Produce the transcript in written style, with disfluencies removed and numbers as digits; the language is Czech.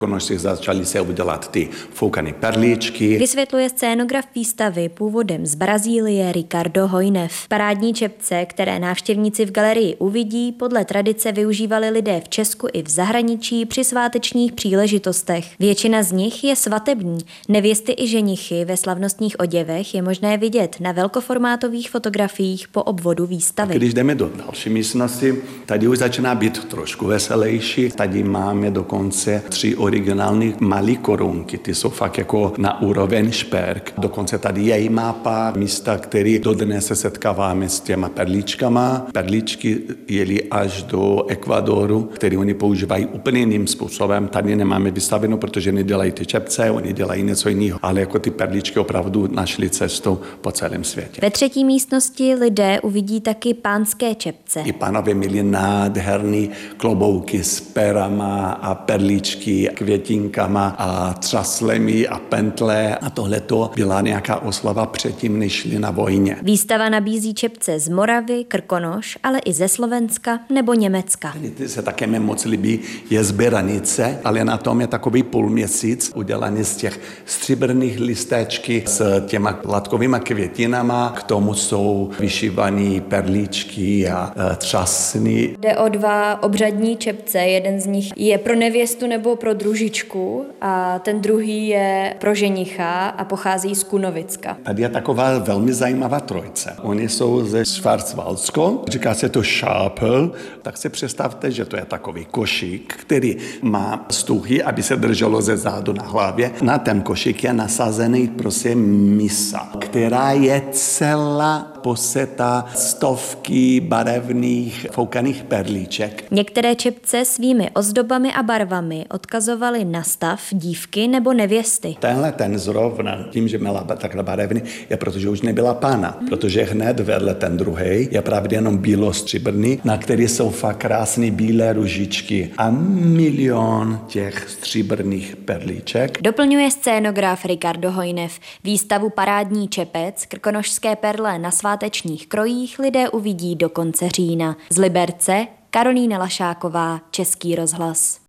Krkonoši začali se udělat ty foukané perličky. Vysvětluje scénograf výstavy původem z Brazílie Ricardo Hojnev. Parádní čepce, které návštěvníci v galerii uvidí, podle tradice využívali lidé v Česku i v zahraničí při svátečních příležitostech. Většina z nich je svatební. Nevěsty i ženichy ve slavnostních oděvech je možné vidět na velkoformátových fotografiích po obvodu výstavy. Když jdeme do další místnosti, tady už začíná být trošku veselější. Tady máme dokonce 3 originální malé korunky. Ty jsou fakt jako na úroveň šperk. Dokonce tady je i mapa místa, který dodnes se setkáváme s těma perličkama. Perličky jeli až do Ekvadoru, který oni používají úplně jiným způsobem. Tady nemáme vystaveno, protože nedělají ty čepce, oni dělají něco jiného. Ale jako ty perličky opravdu našly cestu po celém světě. Ve třetí místnosti lidé uvidí taky pánské čepce. I pánové měli nádherný klobouky s perama a perličky, květinkama a třaslemi a pentle. A tohleto byla nějaká oslava předtím, než šli na vojně. Výstava nabízí čepce z Moravy, Krkonoš, ale i ze Slovenska nebo Německa. Ty se také mi moc líbí, je z Beranice, ale na tom je takový půlměsíc udělaný z těch stříbrných listečky s těma látkovými květinama. K tomu jsou vyšívané perličky a třasny. Jde o 2 obřadní čepce, jeden z nich je pro nevěstu nebo pro družičku a ten druhý je pro ženicha a pochází z Kunovicka. Tady je taková velmi zajímavá trojice. Oni jsou ze Schwarzwaldsko, říká se to šápel, tak si představte, že to je takový košík, který má stuhy, aby se drželo ze zádu na hlavě. Na ten košík je nasazený prostě misa, která je celá poseta stovky barevných foukaných perlíček. Některé čepce svými ozdobami a barvami odkazovaly na stav dívky nebo nevěsty. Tenhle ten zrovna tím, že měla takhle barevný, je protože už nebyla pána, protože hned vedle ten druhý je právě jenom bílo-stříbrný, na který jsou fakt krásné bílé ružičky a milion těch stříbrných perlíček. Doplňuje scénograf Ricardo Hojnev. Výstavu Parádní čepec, krkonošské perle na svátečních krojích lidé uvidí do konce října. Z Liberce Karolína Lašáková, Český rozhlas.